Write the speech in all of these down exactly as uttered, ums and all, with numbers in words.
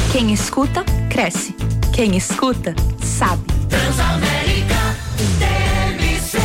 Quem escuta, cresce. Quem escuta, sabe. Transamérica T V C.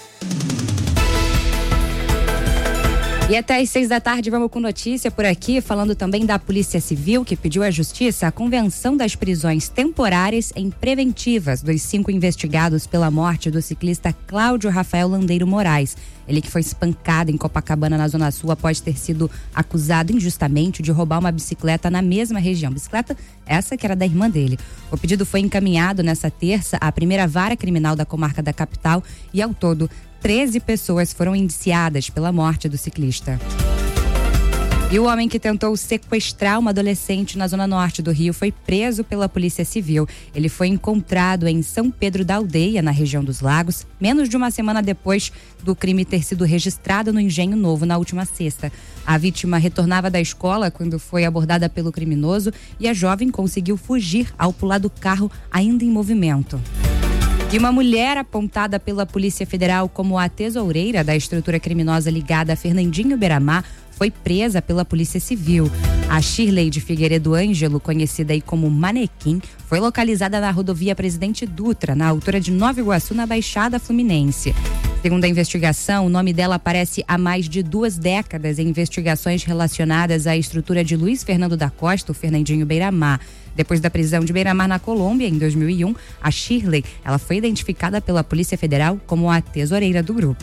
E até às seis da tarde vamos com notícia por aqui, falando também da Polícia Civil, que pediu à Justiça a convenção das prisões temporárias em preventivas dos cinco investigados pela morte do ciclista Cláudio Rafael Landeiro Moraes. Ele que foi espancado em Copacabana, na Zona Sul, após ter sido acusado injustamente de roubar uma bicicleta na mesma região. Bicicleta essa que era da irmã dele. O pedido foi encaminhado nessa terça à primeira vara criminal da comarca da capital e, ao todo, treze pessoas foram indiciadas pela morte do ciclista. E o homem que tentou sequestrar uma adolescente na zona norte do Rio foi preso pela Polícia Civil. Ele foi encontrado em São Pedro da Aldeia, na região dos Lagos, menos de uma semana depois do crime ter sido registrado no Engenho Novo na última sexta. A vítima retornava da escola quando foi abordada pelo criminoso e a jovem conseguiu fugir ao pular do carro ainda em movimento. E uma mulher apontada pela Polícia Federal como a tesoureira da estrutura criminosa ligada a Fernandinho Beiramar foi presa pela Polícia Civil. A Shirley de Figueiredo Ângelo, conhecida aí como Manequim, foi localizada na rodovia Presidente Dutra, na altura de Nova Iguaçu, na Baixada Fluminense. Segundo a investigação, o nome dela aparece há mais de duas décadas em investigações relacionadas à estrutura de Luiz Fernando da Costa, o Fernandinho Beiramar. Depois da prisão de Beiramar na Colômbia, em dois mil e um, a Shirley, ela foi identificada pela Polícia Federal como a tesoureira do grupo.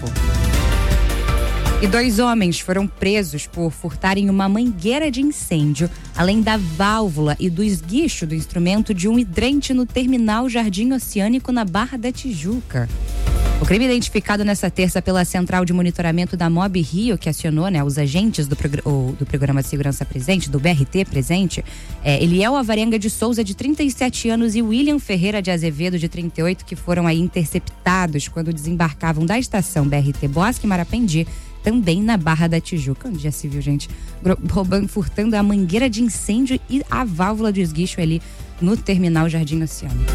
E dois homens foram presos por furtarem uma mangueira de incêndio, além da válvula e do esguicho do instrumento de um hidrante no terminal Jardim Oceânico, na Barra da Tijuca. O crime identificado nessa terça pela Central de Monitoramento da Mob Rio, que acionou, né, os agentes do, progr- do Programa de Segurança Presente, do B R T Presente, é, Eliel Avarenga de Souza, de trinta e sete anos, e William Ferreira de Azevedo, de trinta e oito, que foram aí interceptados quando desembarcavam da estação B R T Bosque Marapendi, também na Barra da Tijuca. Onde já se viu, gente, roubando, furtando a mangueira de incêndio e a válvula de esguicho ali no terminal Jardim Oceânico.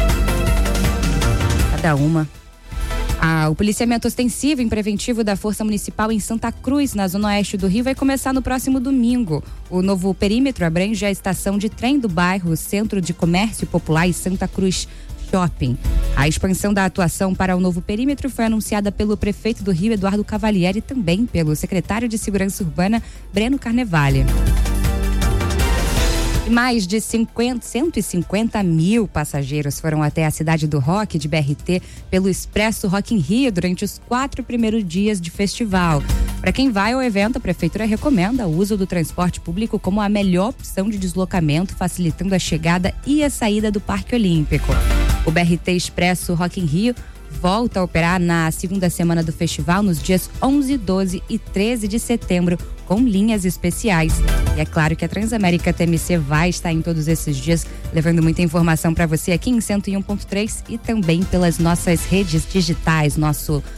Cada uma. Ah, o policiamento ostensivo e preventivo da Força Municipal em Santa Cruz, na zona oeste do Rio, vai começar no próximo domingo. O novo perímetro abrange a estação de trem do bairro Centro de Comércio Popular e Santa Cruz Shopping. A expansão da atuação para o novo perímetro foi anunciada pelo prefeito do Rio, Eduardo Cavalieri, e também pelo secretário de Segurança Urbana, Breno Carnevale. Mais de cinquenta, cento e cinquenta mil passageiros foram até a cidade do Rock de B R T pelo Expresso Rock in Rio durante os quatro primeiros dias de festival. Para quem vai ao evento, a prefeitura recomenda o uso do transporte público como a melhor opção de deslocamento, facilitando a chegada e a saída do Parque Olímpico. O B R T Expresso Rock in Rio volta a operar na segunda semana do festival, nos dias onze, doze e treze de setembro, com linhas especiais. E é claro que a Transamérica T M C vai estar em todos esses dias, levando muita informação para você aqui em cento e um ponto três e também pelas nossas redes digitais, nosso